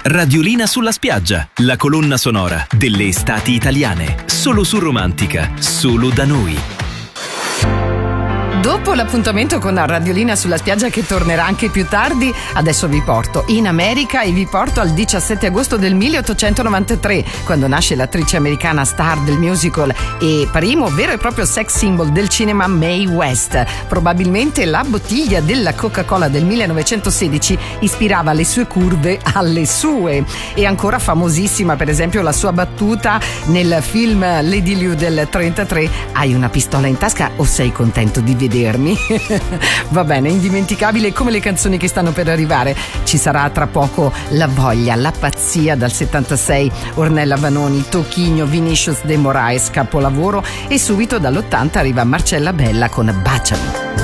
Radiolina sulla spiaggia, la colonna sonora delle estati italiane. Solo su Romantica, solo da noi. Dopo l'appuntamento con la Radiolina sulla spiaggia, che tornerà anche più tardi, adesso vi porto in America e vi porto al 17 agosto del 1893, quando nasce l'attrice americana star del musical e primo vero e proprio sex symbol del cinema, Mae West. Probabilmente la bottiglia della Coca-Cola del 1916 ispirava le sue curve alle sue. E ancora famosissima per esempio la sua battuta nel film Lady Liu del 33: hai una pistola in tasca o sei contento di vedermi? Va bene, indimenticabile come le canzoni che stanno per arrivare. Ci sarà tra poco La Voglia, La Pazzia dal 76, Ornella Vanoni, Toquinho, Vinicius de Moraes, capolavoro, e subito dall'80 arriva Marcella Bella con Baciami.